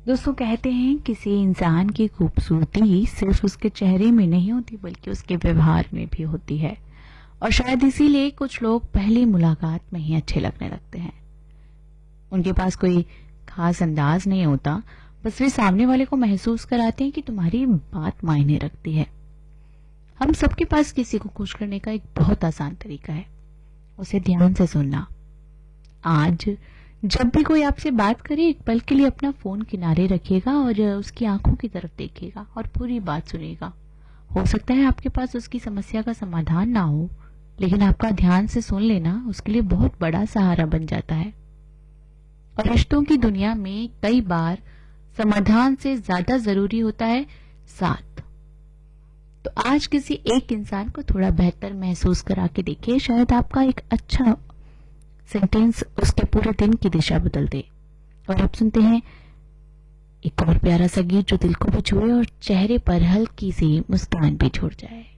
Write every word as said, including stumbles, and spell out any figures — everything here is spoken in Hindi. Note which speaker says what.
Speaker 1: दोस्तों, कहते हैं किसी इंसान की खूबसूरती सिर्फ उसके चेहरे में नहीं होती बल्कि उसके व्यवहार में भी होती है। और शायद इसीलिए कुछ लोग पहली मुलाकात में ही अच्छे लगने लगते हैं। उनके पास कोई खास अंदाज नहीं होता, बस वे सामने वाले को महसूस कराते हैं कि तुम्हारी बात मायने रखती है। हम सबके पास किसी को खुश करने का एक बहुत आसान तरीका है, उसे ध्यान से सुनना। आज जब भी कोई आपसे बात करे, एक पल के लिए अपना फोन किनारे रखिएगा और उसकी आंखों की तरफ देखिएगा और पूरी बात सुनिएगा। हो सकता है आपके पास उसकी समस्या का समाधान ना हो, लेकिन आपका ध्यान से सुन लेना उसके लिए बहुत बड़ा सहारा बन जाता है। और रिश्तों की दुनिया में कई बार समाधान से ज्यादा जरूरी होता है साथ। तो आज किसी एक इंसान को थोड़ा बेहतर महसूस करा के देखिए, शायद आपका एक अच्छा सेंटेंस उसके पूरे दिन की दिशा बदल दे। और अब सुनते हैं एक और प्यारा सा गीत जो दिल को भी छुए और चेहरे पर हल्की सी मुस्कान भी छोड़ जाए।